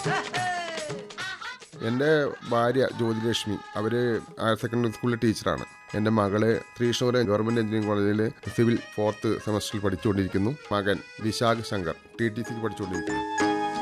എൻ്റെ ഭാര്യ ജ്യോതിലക്ഷ്മി, അവർ higher secondary സ്കൂളിലെ ടീച്ചറാണ്. എൻ്റെ മകള് തൃശ്ശൂർ ഗവൺമെൻറ് എഞ്ചിനീയറിംഗ് കോളേജിൽ സിവിൽ 4th സെമസ്റ്ററിൽ പഠിച്ചുകൊണ്ടിരിക്കുന്നു. മകൻ വിശാഖ് ശങ്കർ TTCക്ക് പഠിച്ചുകൊണ്ടിരിക്കുന്നു.